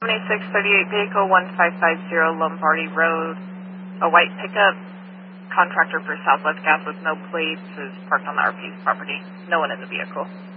2638 vehicle 1550 Lombardi Road. A white pickup. Contractor for Southwest Gas with no plates is parked on the RP's property. No one in the vehicle.